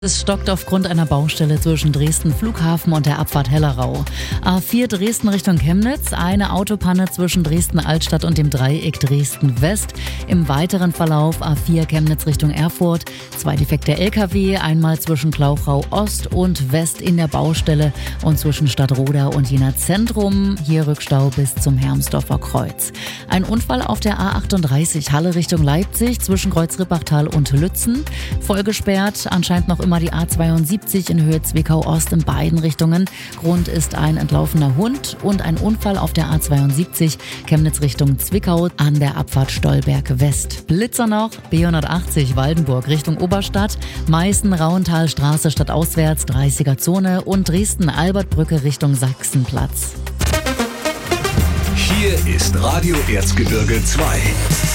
Es stockt aufgrund einer Baustelle zwischen Dresden Flughafen und der Abfahrt Hellerau. A4 Dresden Richtung Chemnitz, eine Autopanne zwischen Dresden Altstadt und dem Dreieck Dresden West. Im weiteren Verlauf A4 Chemnitz Richtung Erfurt, zwei defekte LKW, einmal zwischen Klauchau Ost und West in der Baustelle und zwischen Stadtroda und Jena Zentrum. Hier Rückstau bis zum Hermsdorfer Kreuz. Ein Unfall auf der A38 Halle Richtung Leipzig zwischen Kreuz-Rippachtal und Lützen. Vollgesperrt, anscheinend noch immer die A72 in Höhe Zwickau-Ost in beiden Richtungen. Grund ist ein entlaufener Hund und ein Unfall auf der A72 Chemnitz Richtung Zwickau an der Abfahrt Stolberg West. Blitzer noch, B180 Waldenburg Richtung Oberstadt, Meißen-Rauentalstraße stadtauswärts 30er Zone und Dresden-Albertbrücke Richtung Sachsenplatz. Hier ist Radio Erzgebirge 2.